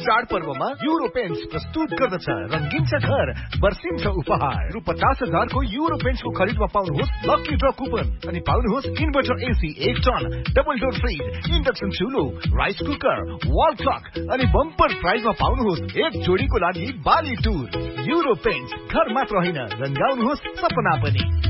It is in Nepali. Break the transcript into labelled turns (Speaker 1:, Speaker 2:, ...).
Speaker 1: चाडपर्वमा युरो पेन्ट्स प्रस्तुत गर्दछ रंगीन छ घर बर्सिन्छ उपहार रु 50,000 को युरो पेन्ट्स को खरिदमा पाउनुहोस् लकी ड्र कुपन अनि पाउनुहोस् inverter AC 1 ton double door fridge induction चुलो rice cooker wall clock अनि बम्पर प्राइजमा पाउनुहोस् एक जोडीको लागि बाली टुर युरो पेन्ट्स घर मात्र होइन रंगाउनुहोस् सपना पनि